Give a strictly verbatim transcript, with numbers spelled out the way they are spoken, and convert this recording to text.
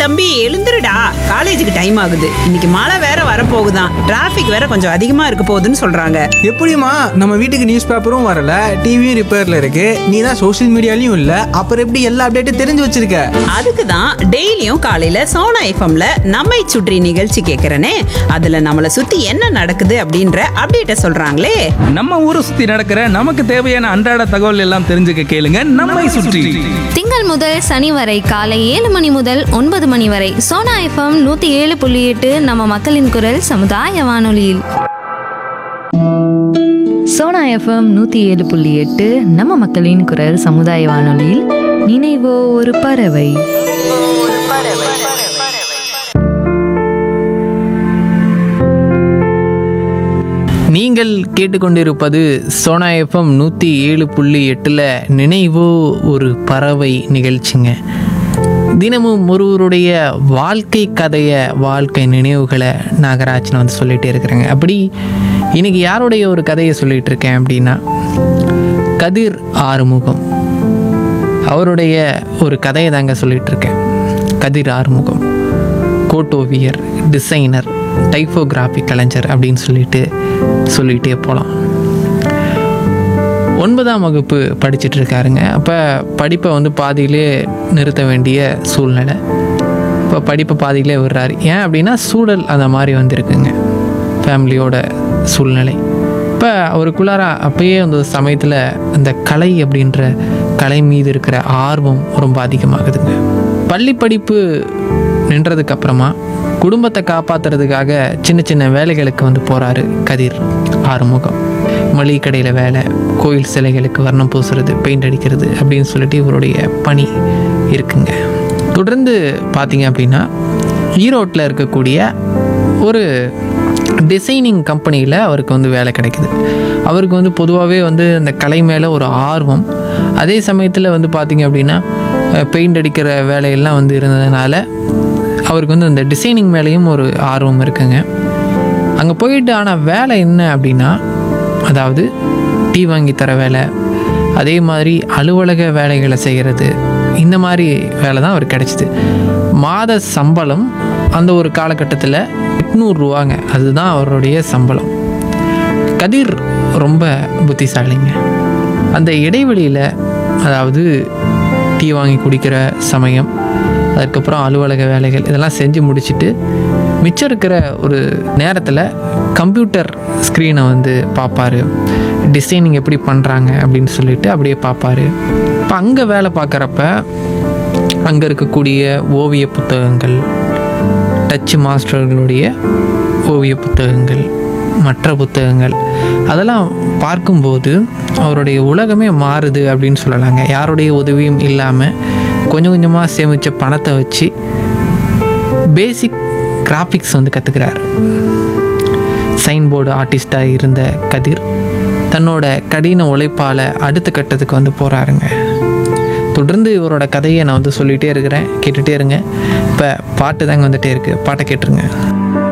தம்பி எழுந்துருடா, காலேஜுக்கு டைம் ஆகுது. இன்னைக்கு மழை வேற வரப்போகுதான், டிராஃபிக் வேற கொஞ்சம் அதிகமா இருக்க போகுதுன்னு சொல்றாங்க. எப்படிமா நம்ம வீட்டுக்கு நியூஸ் பேப்பரும் வரல, டிவியும் ரிப்பேர்ல இருக்கு, நீ தான் சோஷியல் மீடியாலையும் இல்ல, அப்புறம் எப்படி எல்லா அப்டேட்டும் தெரிஞ்சு வச்சிருக்க? அதுக்கு தான் டெய்லியும் காலையில சோனா எஃப்எம்ல நம்மை சுற்றி நிகழ்ச்சி கேட்கறனே. அதுல நம்மளை சுத்தி என்ன நடக்குது அப்படின்ற அப்டேட்ட சொல்றாங்களே. நம்ம ஊரை சுத்தி நடக்கிற நமக்கு தேவையான அன்றாட தகவல் எல்லாம் தெரிஞ்சுக்க கேளுங்க நம்மை சுற்றி. திங்கள் முதல் சனி வரை காலை ஏழு மணி முதல் ஒன்பது மணி வரை சோனா எஃப்எம் நூத்தி ஏழு புள்ளி எட்டு நம்ம மக்களின் குரல் சமுதாய வானொலியில். சோனா எஃப்எம் நூத்தி ஏழு புள்ளி எட்டு நம்ம மக்களின் குரல் சமுதாய வானொலியில் நினைவோ ஒரு பறவை. நீங்கள் கேட்டுக்கொண்டிருப்பது சோனா எஃப்எம் நூற்றி ஏழு புள்ளி எட்டில் நினைவோ ஒரு பறவை நிகழ்ச்சிங்க. தினமும் ஒருவருடைய வாழ்க்கை கதையை, வாழ்க்கை நினைவுகளை நாகராஜன் வந்து சொல்லிகிட்டே இருக்கிறேங்க. அப்படி இன்றைக்கி யாருடைய ஒரு கதையை சொல்லிகிட்டு இருக்கேன் அப்படின்னா, கதிர் ஆறுமுகம் அவருடைய ஒரு கதையை தாங்க சொல்லிகிட்டு இருக்கேன். கதிர் ஆறுமுகம் கோட்டோவியர், டிசைனர், டைப்போகிராஃபி கலைஞர் அப்படின்னு சொல்லிட்டு சொல்லிகிட்டே போகலாம். ஒன்பதாம் வகுப்பு படிச்சுட்டு இருக்காருங்க. அப்போ படிப்பை வந்து பாதியிலே நிறுத்த வேண்டிய சூழ்நிலை. இப்போ படிப்பை பாதியிலே விடுறாரு. ஏன் அப்படின்னா சூழல் அந்த மாதிரி வந்துருக்குங்க, ஃபேமிலியோட சூழ்நிலை. இப்போ அவருக்குள்ளார அப்பயே அந்த சமயத்தில் அந்த கலை அப்படின்ற கலை மீது இருக்கிற ஆர்வம் ரொம்ப அதிகமாகுதுங்க. பள்ளி படிப்பு நின்றதுக்கப்புறமா குடும்பத்தை காப்பாற்றுறதுக்காக சின்ன சின்ன வேலைகளுக்கு வந்து போகிறாரு கதிர் ஆறுமுகம். மளிகை கடையில் வேலை, கோயில் சிலைகளுக்கு வர்ணம் பூசுறது, பெயிண்ட் அடிக்கிறது அப்படின்னு சொல்லிட்டு இவருடைய பணி இருக்குங்க. தொடர்ந்து பார்த்தீங்க அப்படின்னா ஈரோட்டில் இருக்கக்கூடிய ஒரு டிசைனிங் கம்பெனியில் அவருக்கு வந்து வேலை கிடைக்குது. அவருக்கு வந்து பொதுவாகவே வந்து அந்த கலை மேலே ஒரு ஆர்வம், அதே சமயத்தில் வந்து பார்த்திங்க அப்படின்னா பெயிண்ட் அடிக்கிற வேலையெல்லாம் வந்து இருந்ததுனால அவருக்கு வந்து அந்த டிசைனிங் மேலேயும் ஒரு ஆர்வம் இருக்குங்க. அங்கே போயிட்டு ஆனால் வேலை என்ன அப்படின்னா, அதாவது டீ வாங்கி தர வேலை, அதே மாதிரி அலுவலக வேலைகளை செய்கிறது, இந்த மாதிரி வேலை தான் அவருக்கு கிடைச்சிது. மாத சம்பளம் அந்த ஒரு காலகட்டத்தில் எட்நூறுரூவாங்க, அதுதான் அவருடைய சம்பளம். கதிர் ரொம்ப புத்திசாலிங்க. அந்த இடைவெளியில், அதாவது டீ வாங்கி குடிக்கிற சமயம், அதுக்கப்புறம் அலுவலக வேலைகள் இதெல்லாம் செஞ்சு முடிச்சுட்டு மிச்சம் இருக்கிற ஒரு நேரத்தில் கம்ப்யூட்டர் ஸ்க்ரீனை வந்து பார்ப்பார். டிசைனிங் எப்படி பண்ணுறாங்க அப்படின்னு சொல்லிட்டு அப்படியே பார்ப்பார். இப்போ அங்கே வேலை பார்க்குறப்ப அங்கே இருக்கக்கூடிய ஓவிய புத்தகங்கள், டச்சு மாஸ்டர்களுடைய ஓவிய புத்தகங்கள், மற்ற புத்தகங்கள் அதெல்லாம் பார்க்கும்போது அவருடைய உலகமே மாறுது அப்படின்னு சொல்லலாங்க. யாருடைய உதவியும் இல்லாமல் கொஞ்சம் கொஞ்சமாக சேமித்த பணத்தை வச்சு பேசிக் கிராஃபிக்ஸ் வந்து கற்றுக்கிறார். சைன் போர்டு ஆர்டிஸ்டாக இருந்த கதிர் தன்னோட கடின உழைப்பால் அடுத்த கட்டத்துக்கு வந்து போகிறாருங்க. தொடர்ந்து இவரோட கதையை நான் வந்து சொல்லிகிட்டே இருக்கிறேன், கேட்டுகிட்டே இருங்க. இப்போ பாட்டு தாங்க வந்துகிட்டே இருக்குது, பாட்டை கேட்டுருங்க.